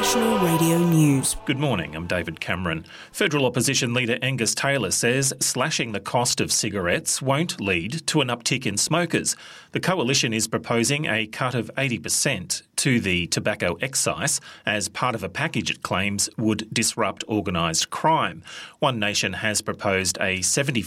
National Radio News. Good morning, I'm David Cameron. Federal opposition leader Angus Taylor says slashing the cost of cigarettes won't lead to an uptick in smokers. The coalition is proposing a cut of 80% to the tobacco excise as part of a package it claims would disrupt organised crime. One Nation has proposed a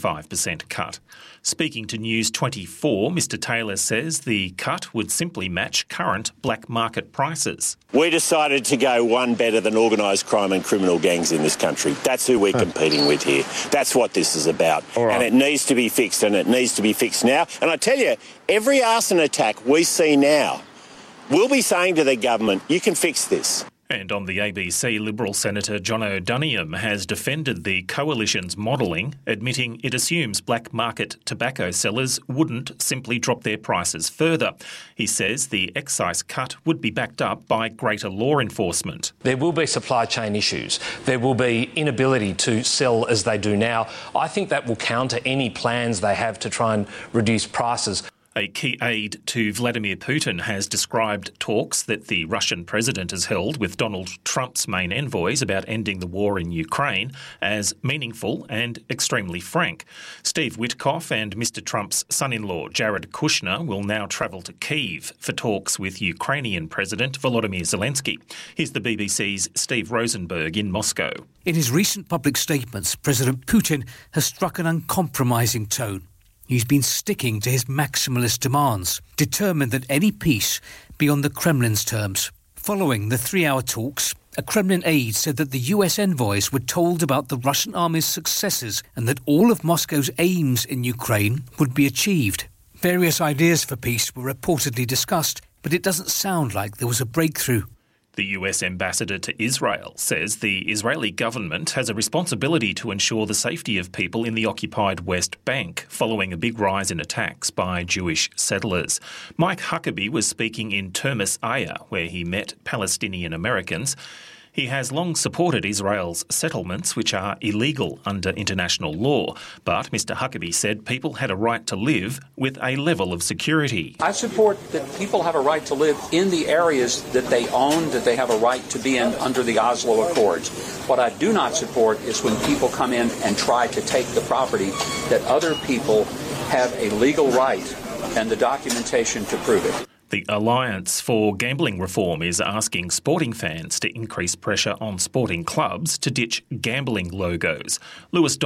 75% cut. Speaking to News 24, Mr Taylor says the cut would simply match current black market prices. We decided to go one better than organised crime and criminal gangs in this country. That's who we're competing with here. That's what this is about. Right. And it needs to be fixed, and it needs to be fixed now. And I tell you, every arson attack we see now, we'll be saying to the government, you can fix this. And on the ABC, Liberal Senator John O'Donoghue has defended the coalition's modelling, admitting it assumes black market tobacco sellers wouldn't simply drop their prices further. He says the excise cut would be backed up by greater law enforcement. There will be supply chain issues. There will be inability to sell as they do now. I think that will counter any plans they have to try and reduce prices. A key aide to Vladimir Putin has described talks that the Russian president has held with Donald Trump's main envoys about ending the war in Ukraine as meaningful and extremely frank. Steve Witkoff and Mr Trump's son-in-law Jared Kushner will now travel to Kyiv for talks with Ukrainian President Volodymyr Zelensky. Here's the BBC's Steve Rosenberg in Moscow. In his recent public statements, President Putin has struck an uncompromising tone. He's been sticking to his maximalist demands, determined that any peace be on the Kremlin's terms. Following the 3-hour talks, a Kremlin aide said that the US envoys were told about the Russian army's successes and that all of Moscow's aims in Ukraine would be achieved. Various ideas for peace were reportedly discussed, but it doesn't sound like there was a breakthrough. The US ambassador to Israel says the Israeli government has a responsibility to ensure the safety of people in the occupied West Bank following a big rise in attacks by Jewish settlers. Mike Huckabee was speaking in Termis Aya, where he met Palestinian Americans. He has long supported Israel's settlements, which are illegal under international law. But Mr Huckabee said people had a right to live with a level of security. I support that people have a right to live in the areas that they own, that they have a right to be in under the Oslo Accords. What I do not support is when people come in and try to take the property that other people have a legal right and the documentation to prove it. The Alliance for Gambling Reform is asking sporting fans to increase pressure on sporting clubs to ditch gambling logos. Lewis